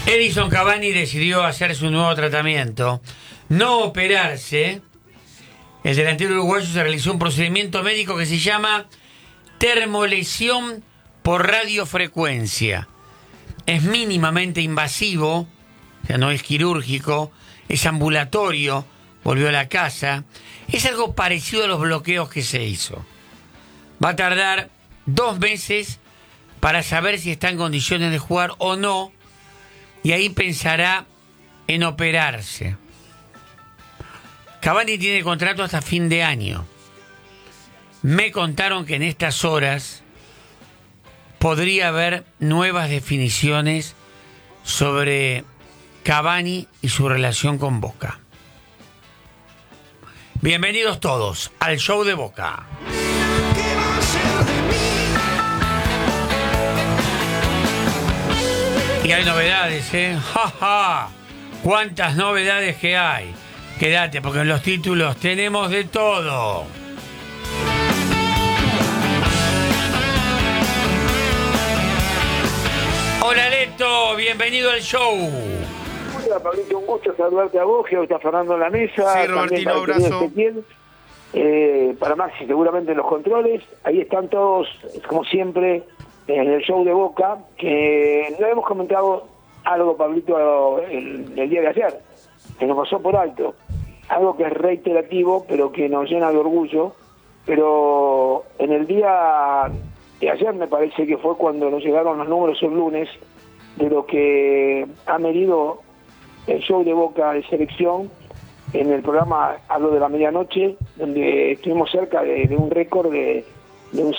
Edinson Cavani decidió hacer su nuevo tratamiento, no operarse. El delantero uruguayo se realizó un procedimiento médico que se llama termolesión por radiofrecuencia. Es mínimamente invasivo, o sea, no es quirúrgico, es ambulatorio, volvió a la casa. Es algo parecido a los bloqueos que se hizo. Va a tardar 2 meses para saber si está en condiciones de jugar o no, y ahí pensará en operarse. Cavani tiene contrato hasta fin de año. Me contaron que en estas horas podría haber nuevas definiciones sobre Cavani y su relación con Boca. Bienvenidos todos al show de Boca. Y hay novedades, ¿eh? ¡Ja, ja! ¡Cuántas novedades que hay! Quédate, porque en los títulos tenemos de todo. Hola, Leto, bienvenido al show. Hola, Pablito, un gusto saludarte a vos, que hoy está Fernando en la mesa. Sí, Robertino, abrazo. Para Maxi, seguramente en los controles. Ahí están todos, como siempre, en el show de Boca, que no hemos comentado algo, Pablito, el día de ayer, que nos pasó por alto. Algo que es reiterativo, pero que nos llena de orgullo. Pero en el día de ayer, me parece que fue cuando nos llegaron los números el lunes, de lo que ha medido el show de Boca de selección en el programa Hablo de la Medianoche, donde estuvimos cerca de un récord de un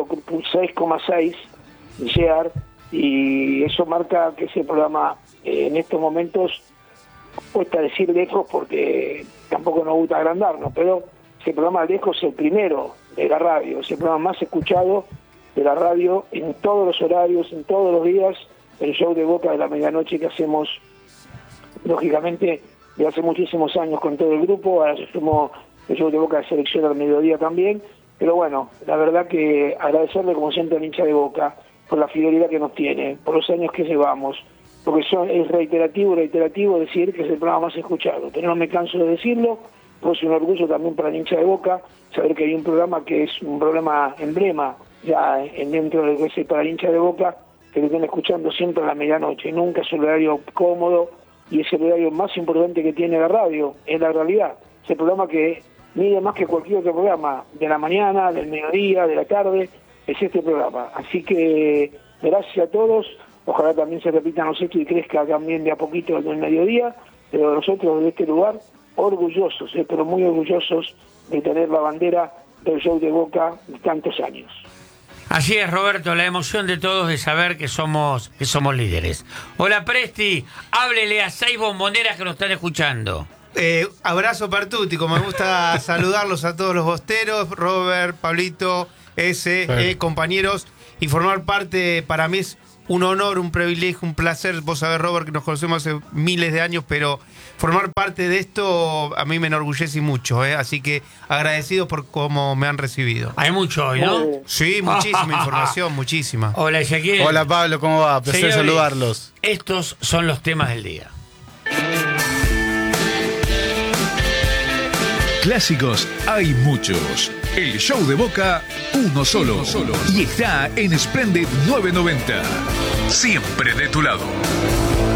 6.6,6 share, y eso marca que ese programa en estos momentos, cuesta decir lejos porque tampoco nos gusta agrandarnos, pero ese programa lejos es el primero de la radio, es el programa más escuchado de la radio en todos los horarios, en todos los días, el show de Boca de la Medianoche que hacemos, lógicamente, de hace muchísimos años con todo el grupo. Ahora se sumó el show de Boca de selección al mediodía también, pero bueno, la verdad que agradecerle como siempre al hincha de Boca por la fidelidad que nos tiene, por los años que llevamos, porque es reiterativo decir que es el programa más escuchado, pero no me canso de decirlo, pues es un orgullo también para el hincha de Boca saber que hay un programa que es un programa emblema ya dentro de lo que es para el hincha de Boca, que lo están escuchando siempre a la medianoche. Nunca es un horario cómodo y es el horario más importante que tiene la radio, es la realidad. Es el programa que mide más que cualquier otro programa, de la mañana, del mediodía, de la tarde, es este programa. Así que gracias a todos, ojalá también se repitan los hechos y crezca también de a poquito el mediodía, pero nosotros de este lugar, orgullosos, pero muy orgullosos de tener la bandera del show de Boca de tantos años. Así es, Roberto, la emoción de todos de saber que somos líderes. Hola, Presti, háblele a 6 bomboneras que nos están escuchando. Abrazo Pertútico, me gusta saludarlos a todos los bosteros, Robert, Pablito, compañeros, y formar parte, para mí es un honor, un privilegio, un placer. Vos sabés, Robert, que nos conocemos hace miles de años, pero formar parte de esto a mí me enorgullece mucho, así que agradecido por cómo me han recibido. Hay mucho hoy, ¿no? Sí, muchísima información, muchísima. Hola, Ezequiel. Hola, Pablo, ¿cómo va? Placer saludarlos. Estos son los temas del día. Clásicos hay muchos. El show de Boca, uno solo. Y está en Splendid 990. Siempre de tu lado.